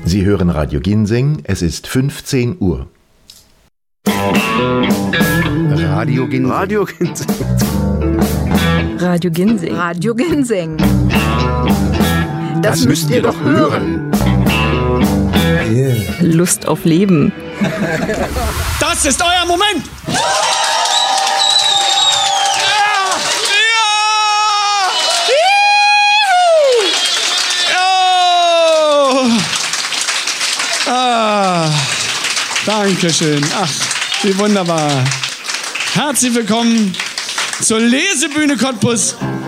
Sie hören Radio Ginseng, es ist 15 Uhr. Radio Ginseng. Radio Ginseng. Radio Ginseng. Radio Ginseng. Das müsst ihr doch hören. Yeah. Lust auf Leben. Das ist euer Moment! Dankeschön. Ach, wie wunderbar. Herzlich willkommen zur Lesebühne Cottbus.